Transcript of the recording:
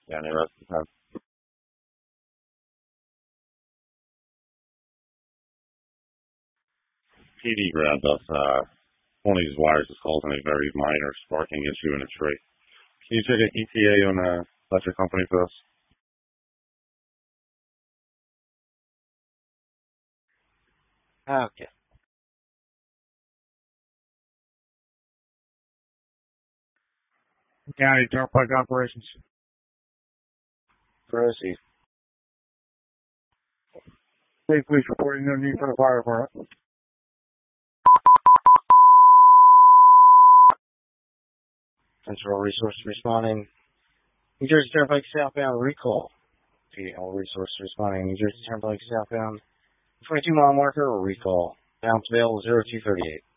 Yeah, the rest of the time. PD grabbed us. One of these wires is causing a very minor sparking issue in a tree. Can you check an ETA on the electric company for this? Okay. County Turnpike Operations. Proceed. State Police reporting no need for the fire department. Central Resources responding. New Jersey Turnpike southbound recall. All resources responding. New Jersey Turnpike southbound 22-mile marker or recall. Balance available 0238.